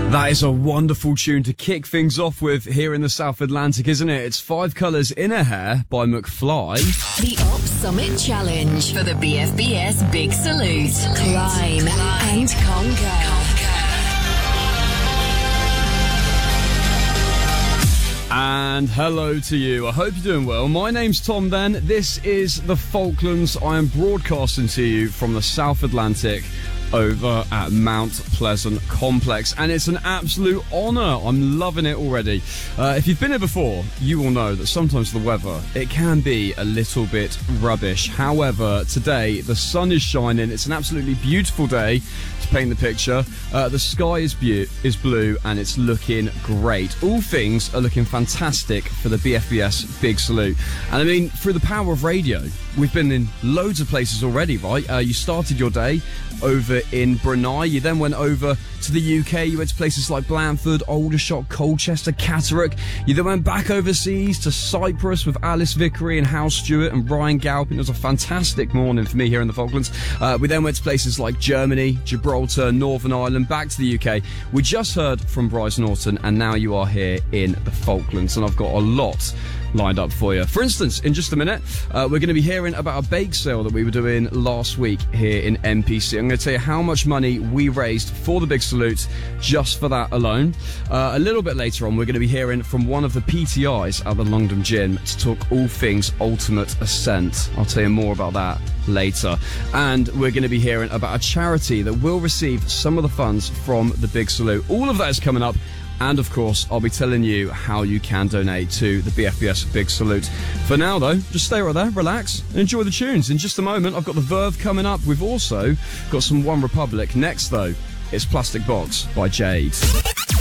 That is a wonderful tune to kick things off with here in the South Atlantic, isn't it? It's Five Colours in a Hair by McFly. The Op Summit Challenge for the BFBS Big Salute. Climb and conquer. And hello to you. I hope you're doing well. My name's Tom then. This is the Falklands. I am broadcasting to you from the South Atlantic over at Mount Pleasant Complex, and it's an absolute honour. I'm loving it already. If you've been here before, you will know that sometimes the weather, it can be a little bit rubbish. However, today the sun is shining. It's an absolutely beautiful day to paint the picture. The sky is blue and it's looking great. All things are looking fantastic for the BFBS Big Salute. And I mean, through the power of radio, we've been in loads of places already, right? You started your day over in Brunei. You then went over to the UK. You went to places like Blandford, Aldershot, Colchester, Catterick. You then went back overseas to Cyprus with Alice Vickery and Hal Stewart and Ryan Galpin. It was a fantastic morning for me here in the Falklands. We then went to places like Germany, Gibraltar, Northern Ireland, back to the UK. We just heard from Bryce Norton, and now you are here in the Falklands, and I've got a lot lined up for you. For instance, in just a minute, we're going to be hearing about a bake sale that we were doing last week here in MPC. I'm going to tell you how much money we raised for the Big Salute just for that alone. A little bit later on, we're going to be hearing from one of the PTIs at the Longdon Gym to talk all things Ultimate Ascent. I'll tell you more about that later. And we're going to be hearing about a charity that will receive some of the funds from the Big Salute. All of that is coming up. And of course, I'll be telling you how you can donate to the BFBS Big Salute. For now, though, just stay right there, relax, and enjoy the tunes. In just a moment, I've got the Verve coming up. We've also got some One Republic. Next, though, it's Plastic Box by Jade.